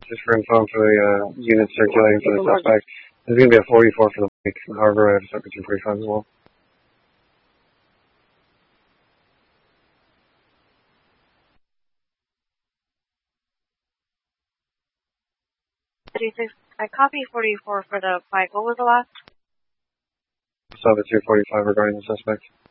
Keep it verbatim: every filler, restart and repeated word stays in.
Just for info for the uh, unit circulating for the suspect. There's going to be a forty-four for the bike. However, I have to start with two forty-five as well. I copy forty-four for the bike. What was the last? So the two forty-five regarding the suspect.